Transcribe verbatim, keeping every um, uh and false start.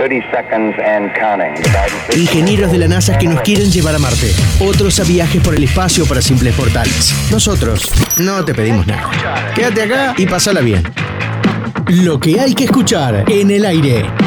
Ingenieros de la NASA que nos quieren llevar a Marte. Otros a viajes por el espacio para simples mortales. Nosotros no te pedimos nada. Quédate acá y pasala bien. Lo que hay que escuchar en el aire.